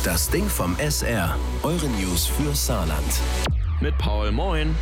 Das Ding vom SR. Eure News für Saarland. Mit Paul, moin.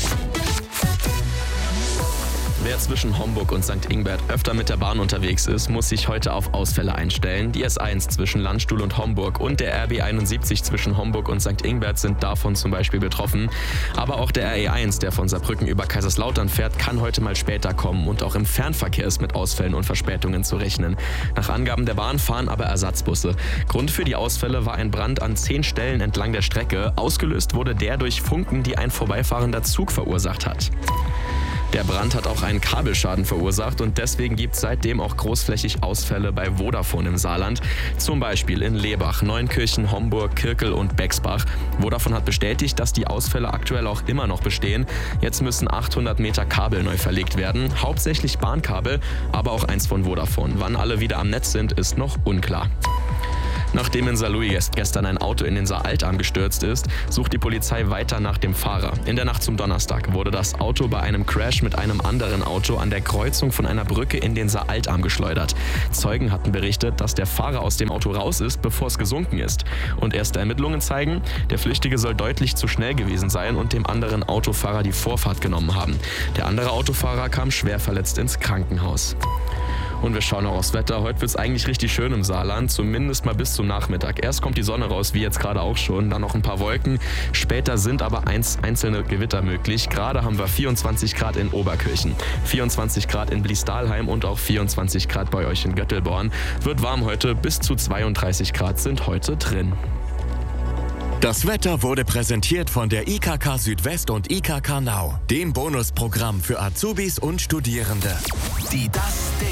Wer zwischen Homburg und St. Ingbert öfter mit der Bahn unterwegs ist, muss sich heute auf Ausfälle einstellen. Die S1 zwischen Landstuhl und Homburg und der RB 71 zwischen Homburg und St. Ingbert sind davon zum Beispiel betroffen. Aber auch der RE1, der von Saarbrücken über Kaiserslautern fährt, kann heute mal später kommen. Und auch im Fernverkehr ist mit Ausfällen und Verspätungen zu rechnen. Nach Angaben der Bahn fahren aber Ersatzbusse. Grund für die Ausfälle war ein Brand an 10 Stellen entlang der Strecke. Ausgelöst wurde der durch Funken, die ein vorbeifahrender Zug verursacht hat. Der Brand hat auch einen Kabelschaden verursacht und deswegen gibt es seitdem auch großflächig Ausfälle bei Vodafone im Saarland. Zum Beispiel in Lebach, Neunkirchen, Homburg, Kirkel und Bexbach. Vodafone hat bestätigt, dass die Ausfälle aktuell auch immer noch bestehen. Jetzt müssen 800 Meter Kabel neu verlegt werden, hauptsächlich Bahnkabel, aber auch eins von Vodafone. Wann alle wieder am Netz sind, ist noch unklar. Nachdem in Saarlouis gestern ein Auto in den Saar-Altarm gestürzt ist, sucht die Polizei weiter nach dem Fahrer. In der Nacht zum Donnerstag wurde das Auto bei einem Crash mit einem anderen Auto an der Kreuzung von einer Brücke in den Saar-Altarm geschleudert. Zeugen hatten berichtet, dass der Fahrer aus dem Auto raus ist, bevor es gesunken ist. Und erste Ermittlungen zeigen, der Flüchtige soll deutlich zu schnell gewesen sein und dem anderen Autofahrer die Vorfahrt genommen haben. Der andere Autofahrer kam schwer verletzt ins Krankenhaus. Und wir schauen noch aufs Wetter. Heute wird es eigentlich richtig schön im Saarland, zumindest mal bis zum Nachmittag. Erst kommt die Sonne raus, wie jetzt gerade auch schon, dann noch ein paar Wolken. Später sind aber einzelne Gewitter möglich. Gerade haben wir 24 Grad in Oberkirchen, 24 Grad in Bliesdahlheim und auch 24 Grad bei euch in Göttelborn. Wird warm heute, bis zu 32 Grad sind heute drin. Das Wetter wurde präsentiert von der IKK Südwest und IKK Nau, dem Bonusprogramm für Azubis und Studierende. Die Das Ding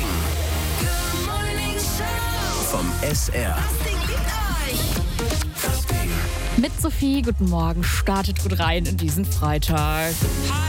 vom SR. Das Ding liebt euch. Das Ding. Mit Sophie, guten Morgen, startet gut rein in diesen Freitag.